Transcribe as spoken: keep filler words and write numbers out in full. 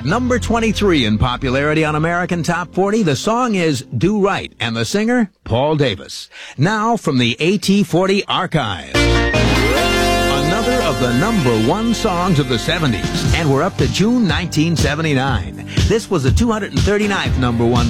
At number twenty-three in popularity on American Top forty, the song is Do Right, and the singer, Paul Davis. Now from the A T forty archives. Another of the number one songs of the seventies, and we're up to June nineteen seventy-nine. This was the two hundred thirty-ninth number one